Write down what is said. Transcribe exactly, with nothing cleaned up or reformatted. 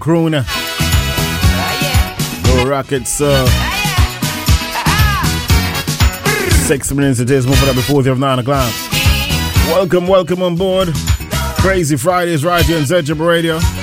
Crooner. Go Rockets. Uh, six minutes it is. Moving up before the nine o'clock. Welcome, welcome on board. Crazy Fridays right here on Z J B Radio.